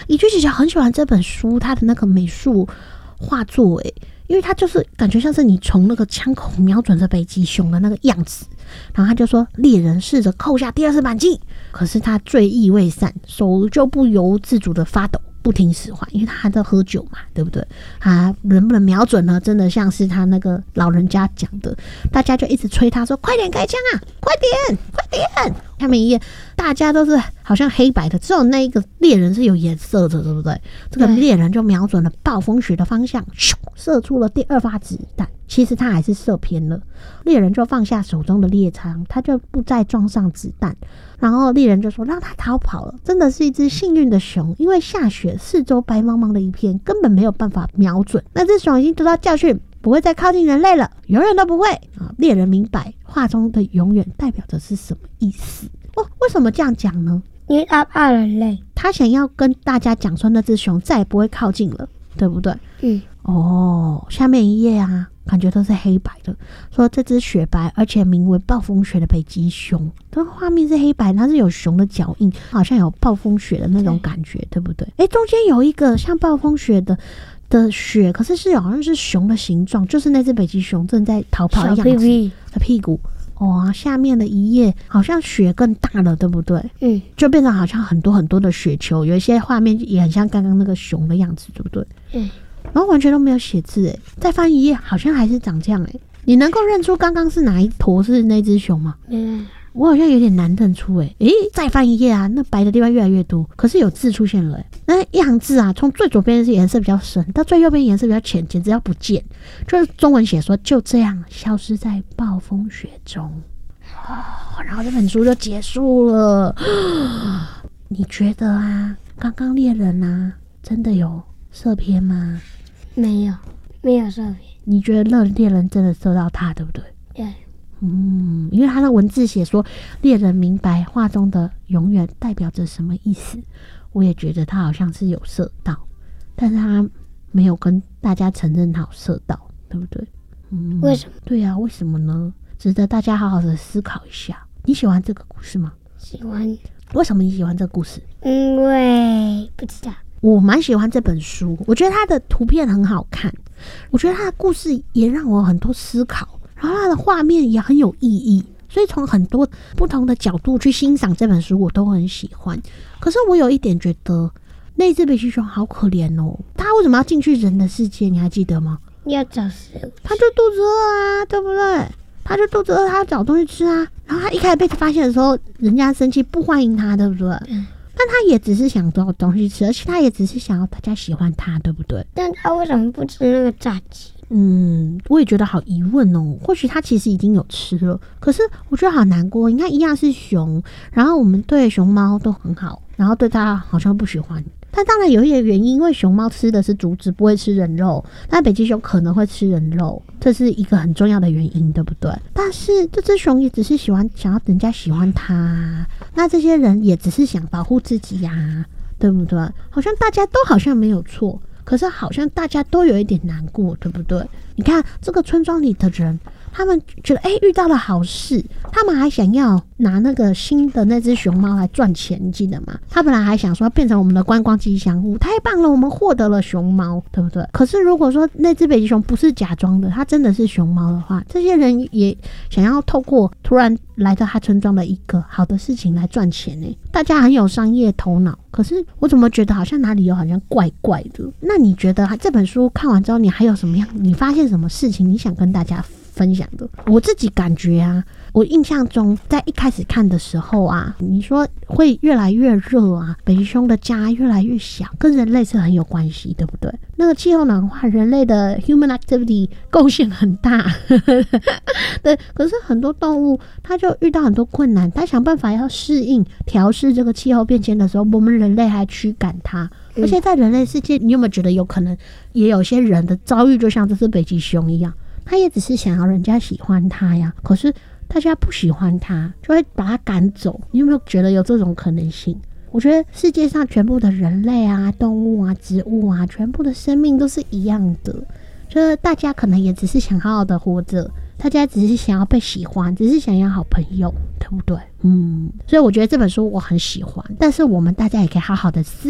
宜居姐姐很喜欢这本书，它的那个美术画作因为它就是感觉像是你从那个枪口瞄准着北极熊的那个样子，然后他就说猎人试着扣下第二次扳机，可是他醉意未散，手就不由自主的发抖，不听使唤，因为他还在喝酒嘛，对不对？他能不能瞄准呢？真的像是他那个老人家讲的，大家就一直催他说：“快点开枪啊，快点，快点！”下面一页大家都是好像黑白的，只有那一个猎人是有颜色的，对不对？这个猎人就瞄准了暴风雪的方向，咻，射出了第二发子弹。其实他还是射偏了，猎人就放下手中的猎枪，他就不再装上子弹。然后猎人就说让他逃跑了，真的是一只幸运的熊，因为下雪，四周白茫茫的一片，根本没有办法瞄准。那只熊已经得到教训，不会再靠近人类了，永远都不会啊！猎人明白画中的永远代表着是什么意思。为什么这样讲呢？ 因为他怕人类， 他想要跟大家讲说那只熊再也不会靠近了，对不对？下面一页啊，感觉都是黑白的，说这只雪白而且名为暴风雪的北极熊，它画面是黑白，它是有熊的脚印，好像有暴风雪的那种感觉，对不对？中间有一个像暴风雪的雪，可是好像是熊的形状，就是那只北极熊正在逃跑的样子的屁股。哇，下面的一页好像雪更大了，对不对？就变成好像很多很多的雪球，有一些画面也很像刚刚那个熊的样子，对不对？然后完全都没有写字再翻一页好像还是长这样你能够认出刚刚是哪一坨是那只熊吗？我好像有点难认出再翻一页啊，那白的地方越来越多，可是有字出现了那样字啊，从最左边是颜色比较深，到最右边颜色比较浅，简直要不见，就是中文写说就这样消失在暴风雪中然后这本书就结束了你觉得啊，刚刚猎人啊真的有射偏吗？ 没有射偏。 你觉得猎人真的射到他，对不对？ 对。 因为他的文字写说猎人明白画中的永远代表着什么意思，我也觉得他好像是有射到，但是他没有跟大家承认他有射到，对不对？ 为什么？ 对啊，为什么呢？值得大家好好的思考一下。你喜欢这个故事吗？ 喜欢。 为什么你喜欢这个故事？ 因为不知道， 我蛮喜欢这本书，我觉得它的图片很好看，我觉得它的故事也让我很多思考，然后它的画面也很有意义，所以从很多不同的角度去欣赏这本书我都很喜欢。可是我有一点觉得那只北极熊好可怜它为什么要进去人的世界？你还记得吗？ 要找食物， 它就肚子饿啊，对不对？它就肚子饿，它要找东西吃啊。然后它一开始被发现的时候，人家生气不欢迎它，对不对？但他也只是想找东西吃，而且他也只是想要大家喜欢他，对不对？ 但他为什么不吃那个炸鸡？ 我也觉得好疑问或许他其实已经有吃了，可是我觉得好难过。你看，一样是熊，然后我们对熊猫都很好，然后对它好像不喜欢。但当然有一些原因，因为熊猫吃的是竹子，不会吃人肉，但北极熊可能会吃人肉，这是一个很重要的原因，对不对？但是这只熊也只是想要人家喜欢它，那这些人也只是想保护自己呀，对不对？好像大家都好像没有错，可是好像大家都有一点难过，对不对？你看这个村庄里的人，他们觉得遇到了好事，他们还想要拿那个新的那只熊猫来赚钱，你记得吗？他本来还想说变成我们的观光吉祥物，太棒了，我们获得了熊猫，对不对？可是如果说那只北极熊不是假装的，它真的是熊猫的话，这些人也想要透过突然来到他村庄的一个好的事情来赚钱大家很有商业头脑，可是我怎么觉得好像哪里有好像怪怪的？那你觉得这本书看完之后，你还有什么样？你发现什么事情你想跟大家分享的？我自己感觉啊，我印象中在一开始看的时候啊，你说会越来越热啊，北极熊的家越来越小，跟人类是很有关系，对不对？那个气候暖化，人类的 human activity 贡献很大对，可是很多动物它就遇到很多困难，它想办法要适应调试这个气候变迁的时候，我们人类还驱赶它。而且在人类世界，你有没有觉得有可能也有些人的遭遇就像这只北极熊一样，他也只是想要人家喜欢他呀，可是大家不喜欢他，就会把他赶走。你有没有觉得有这种可能性？我觉得世界上全部的人类啊、动物啊、植物啊，全部的生命都是一样的，就是大家可能也只是想好好的活着，大家只是想要被喜欢，只是想要好朋友，对不对？所以我觉得这本书我很喜欢，但是我们大家也可以好好的思